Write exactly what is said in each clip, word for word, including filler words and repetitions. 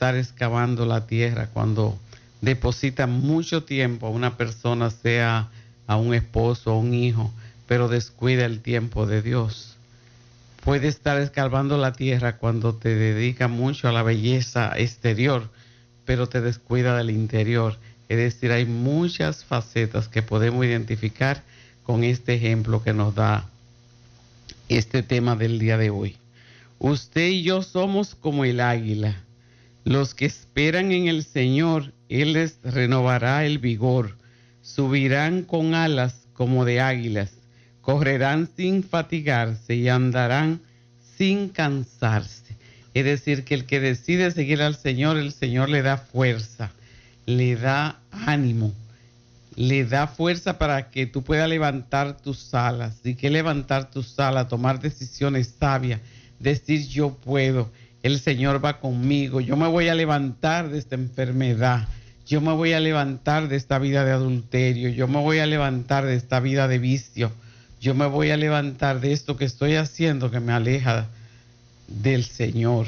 estar excavando la tierra cuando deposita mucho tiempo a una persona, sea a un esposo o un hijo, pero descuida el tiempo de Dios. Puede estar escarbando la tierra cuando te dedica mucho a la belleza exterior, pero te descuida del interior. Es decir, hay muchas facetas que podemos identificar con este ejemplo que nos da este tema del día de hoy. Usted y yo somos como el águila. Los que esperan en el Señor, Él les renovará el vigor. Subirán con alas como de águilas. Correrán sin fatigarse y andarán sin cansarse. Es decir, que el que decide seguir al Señor, el Señor le da fuerza, le da ánimo, le da fuerza para que tú puedas levantar tus alas. ¿Y qué levantar tus alas? Tomar decisiones sabias, decir yo puedo, el Señor va conmigo, yo me voy a levantar de esta enfermedad, yo me voy a levantar de esta vida de adulterio, yo me voy a levantar de esta vida de vicio, yo me voy a levantar de esto que estoy haciendo que me aleja del Señor.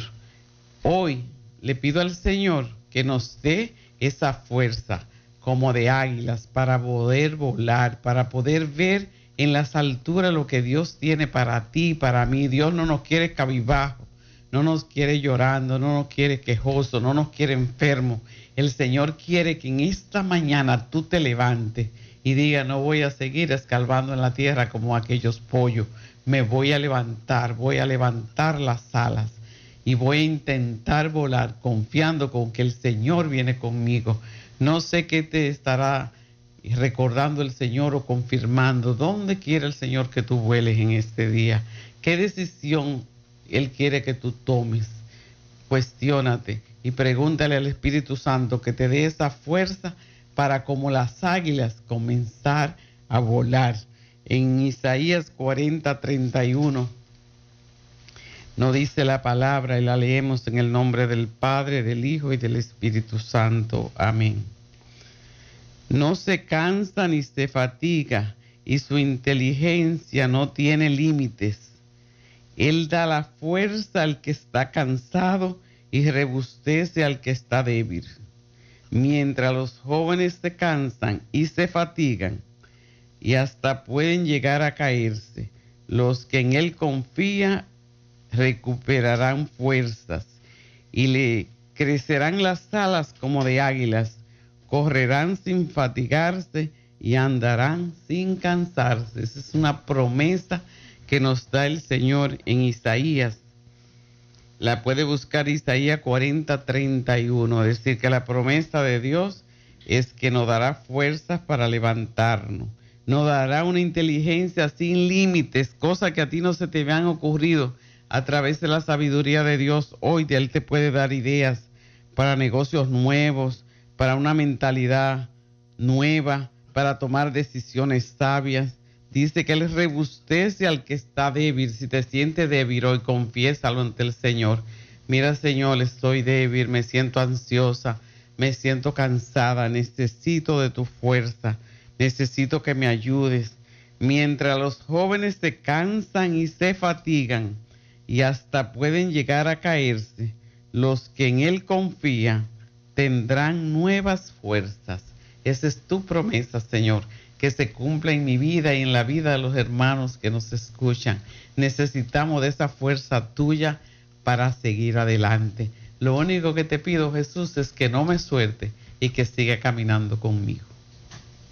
Hoy le pido al Señor que nos dé esa fuerza como de águilas para poder volar, para poder ver en las alturas lo que Dios tiene para ti, para mí. Dios no nos quiere cabizbajo, no nos quiere llorando, no nos quiere quejoso, no nos quiere enfermo. El Señor quiere que en esta mañana tú te levantes y digas, no voy a seguir escarbando en la tierra como aquellos pollos. Me voy a levantar, voy a levantar las alas y voy a intentar volar confiando con que el Señor viene conmigo. No sé qué te estará recordando el Señor o confirmando. ¿Dónde quiere el Señor que tú vueles en este día? ¿Qué decisión Él quiere que tú tomes? Cuestiónate y pregúntale al Espíritu Santo que te dé esa fuerza para, como las águilas, comenzar a volar. En Isaías cuarenta, treinta y uno nos dice la palabra y la leemos en el nombre del Padre, del Hijo y del Espíritu Santo. Amén. No se cansa ni se fatiga y su inteligencia no tiene límites. Él da la fuerza al que está cansado y rebustece al que está débil. Mientras los jóvenes se cansan y se fatigan y hasta pueden llegar a caerse, los que en Él confían recuperarán fuerzas y le crecerán las alas como de águilas, correrán sin fatigarse y andarán sin cansarse. Esa es una promesa que nos da el Señor en Isaías. La puede buscar Isaías cuarenta, treinta y uno. Es decir, que la promesa de Dios es que nos dará fuerzas para levantarnos. Nos dará una inteligencia sin límites, cosas que a ti no se te han ocurrido. A través de la sabiduría de Dios, hoy Él te puede dar ideas para negocios nuevos, para una mentalidad nueva, para tomar decisiones sabias. Dice que Él rebustece al que está débil. Si te sientes débil hoy, confiésalo ante el Señor. Mira, Señor, estoy débil, me siento ansiosa, me siento cansada, necesito de tu fuerza, necesito que me ayudes. Mientras los jóvenes se cansan y se fatigan y hasta pueden llegar a caerse, los que en Él confían tendrán nuevas fuerzas. Esa es tu promesa, Señor, que se cumpla en mi vida y en la vida de los hermanos que nos escuchan. Necesitamos de esa fuerza tuya para seguir adelante. Lo único que te pido, Jesús, es que no me suelte y que siga caminando conmigo.